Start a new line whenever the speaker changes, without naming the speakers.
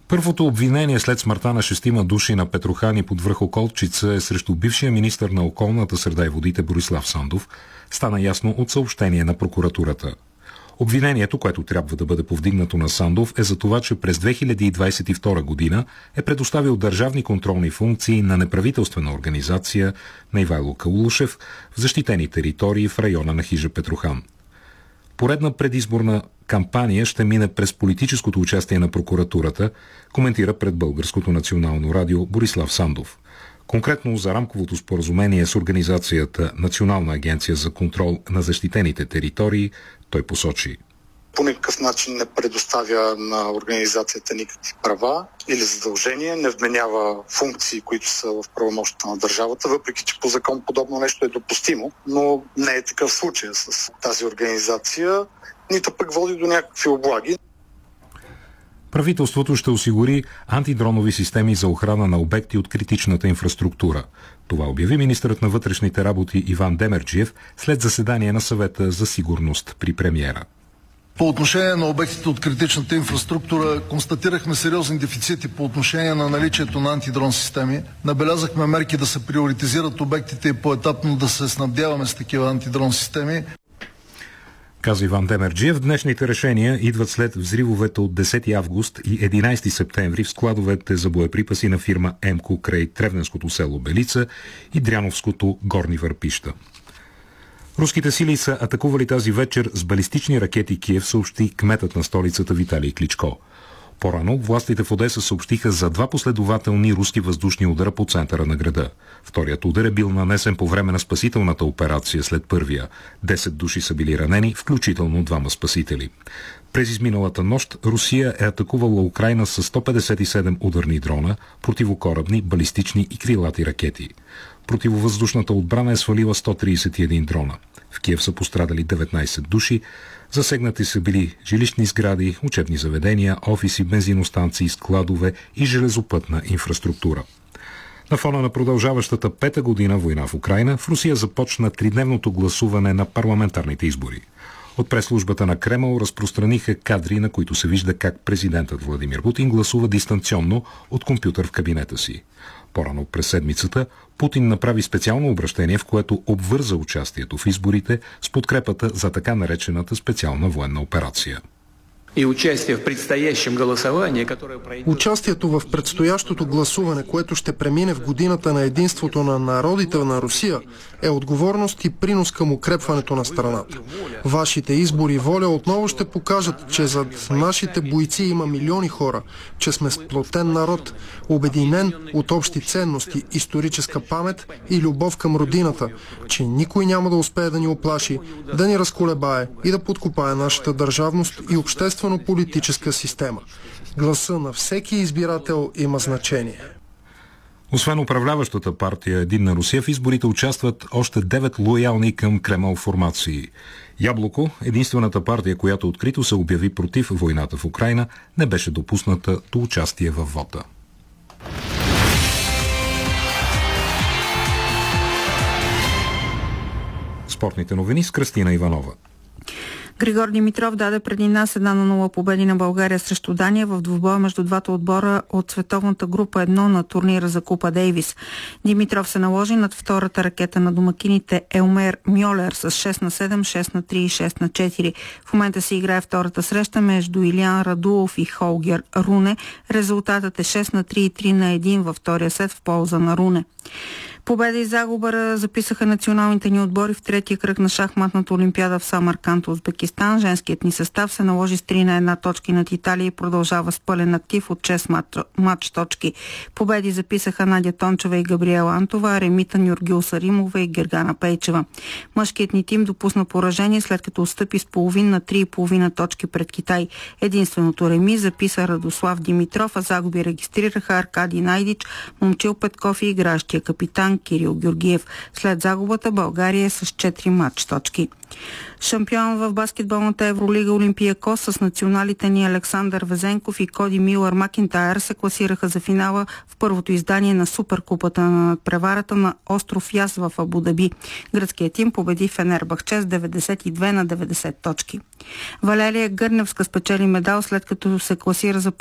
Първото обвинение след смъртта на 6 души на Петрохан и под връх Околчица е срещу бившия министър на околната среда и водите Борислав Сандов, стана ясно от съобщение на прокуратурата. Обвинението, което трябва да бъде повдигнато на Сандов, е за това, че през 2022 година е предоставил държавни контролни функции на неправителствена организация на Ивайло Каулушев в защитени територии в района на хижа Петрохан. Поредна предизборна кампания ще мине през политическото участие на прокуратурата, коментира пред Българското национално радио Борислав Сандов. Конкретно за рамковото споразумение с организацията Национална агенция за контрол на защитените територии, той посочи:
по никакъв начин не предоставя на организацията никакви права или задължения, не вменява функции, които са в правомощията на държавата, въпреки че по закон подобно нещо е допустимо, но не е такъв случай с тази организация, нито пък води до някакви облаги.
Правителството ще осигури антидронови системи за охрана на обекти от критичната инфраструктура. Това обяви министърът на вътрешните работи Иван Демерджиев след заседание на съвета за сигурност при премиера.
По отношение на обектите от критичната инфраструктура констатирахме сериозни дефицити по отношение на наличието на антидрон системи. Набелязахме мерки да се приоритизират обектите и поетапно да се снабдяваме с такива антидрон системи.
Каза Иван Демерджиев, днешните решения идват след взривовете от 10 август и 11 септември в складовете за боеприпаси на фирма МК край Тревненското село Белица и Дряновското Горни Върпища. Руските сили са атакували тази вечер с балистични ракети Киев, съобщи кметът на столицата Виталий Кличко. По-рано властите в Одеса съобщиха за 2 последователни руски въздушни удара по центъра на града. Вторият удар е бил нанесен по време на спасителната операция след първия. 10 души са били ранени, включително 2 спасители. През изминалата нощ Русия е атакувала Украйна с 157 ударни дрона, противокорабни, балистични и крилати ракети. Противовъздушната отбрана е свалила 131 дрона. В Киев са пострадали 19 души. Засегнати са били жилищни сгради, учебни заведения, офиси, бензиностанции, складове и железопътна инфраструктура. На фона на продължаващата 5-та година война в Украйна, в Русия започна 3-дневното гласуване на парламентарните избори. От пресслужбата на Кремъл разпространиха кадри, на които се вижда как президентът Владимир Путин гласува дистанционно от компютър в кабинета си. По-рано през седмицата Путин направи специално обращение, в което обвърза участието в изборите с подкрепата за така наречената специална военна операция.
Участието в предстоящото гласуване, което ще премине в годината на единството на народите на Русия, е отговорност и принос към укрепването на страната. Вашите избори и воля отново ще покажат, че зад нашите бойци има милиони хора, че сме сплотен народ, обединен от общи ценности, историческа памет и любов към родината, че никой няма да успее да ни оплаши, да ни разколебае и да подкопае нашата държавност и обществено-политическа система. Гласа на всеки избирател има значение.
Освен управляващата партия Единна Русия, в изборите участват още 9 лоялни към Кремъл формации. Яблоко, единствената партия, която открито се обяви против войната в Украйна, не беше допусната до участие във вота. Спортните новини с Кръстина Иванова.
Григор Димитров даде преди нас 1-0 победи на България срещу Дания в двубоя между двата отбора от световната група 1 на турнира за Купа Дейвис. Димитров се наложи над втората ракета на домакините Елмер Мьолер с 6-7, 6-3 и 6-4. В момента се играе втората среща между Илиан Радулов и Холгер Руне. Резултатът е 6-3 и 3-1 във втория сет в полза на Руне. Победа и загуба записаха националните ни отбори в третия кръг на шахматната олимпиада в Самарканд, Узбекистан. Женският ни състав се наложи с 3-1 точки над Италия и продължава с пълен актив от 6 матч точки. Победи записаха Надя Тончева и Габриела Антова, Ремита Нюргюл Саримова и Гергана Пейчева. Мъжкият ни тим допусна поражение, след като отстъпи с половин на 3,5 точки пред Китай. Единственото реми записа Радослав Димитров, а загуби регистрираха Аркадий Найдич, Момчил Петков и игращия капитан Кирил Георгиев. След загубата България е с 4 матч точки. Шампион в баскетболната Евролига Олимпиакос с националите ни Александър Везенков и Коди Милър Макинтайр се класираха за финала в първото издание на Суперкупата на надпреварата на остров Яс в Абу Даби. Гръцкият тим победи Фенербахче с 92 на 90 точки. Валерия Гърневска спечели медал, след като се класира за